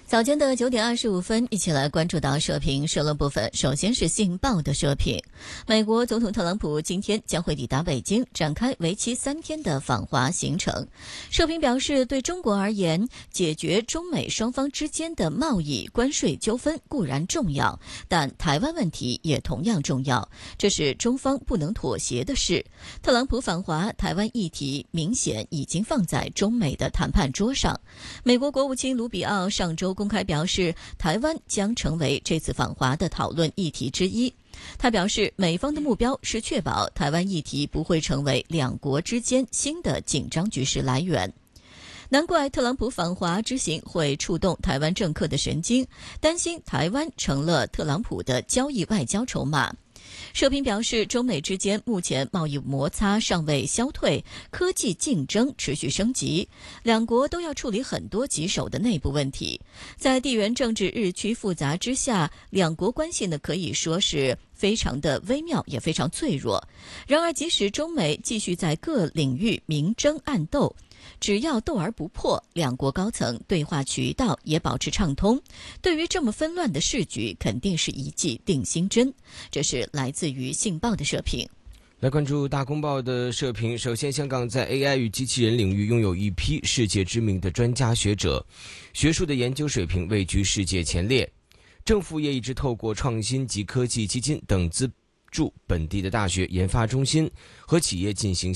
早间的9点25分，一起来关注到社评社论部分。首先是信报的社评，美国总统特朗普今天将会抵达北京，展开为期3天的访华行程。社评表示，对中国而言，解决中美双方之间的贸易关税纠纷固然重要，但台湾问题也同样重要，这是中方不能妥协的事。特朗普访华，台湾议题明显已经放在中美的谈判桌上。美国国务卿卢比奥上周公开表示，台湾将成为这次访华的讨论议题之一。他表示，美方的目标是确保台湾议题不会成为两国之间新的紧张局势来源。难怪特朗普访华之行会触动台湾政客的神经，担心台湾成了特朗普的交易外交筹码。社评表示，中美之间目前贸易摩擦尚未消退，科技竞争持续升级，两国都要处理很多棘手的内部问题。在地缘政治日趋复杂之下，两国关系呢可以说是非常的微妙，也非常脆弱。然而，即使中美继续在各领域明争暗斗，只要斗而不破，两国高层对话渠道也保持畅通，对于这么纷乱的市局，肯定是一剂定心针。这是来自于信报的社评。 来关注大公报的社评。首先，香港在 AI 与机器人领域拥有一批世界知名的专家学者，学术的研究水平位居世界前列。政府也一直透过创新及科技基金等资助本地的大学研发中心和企业进行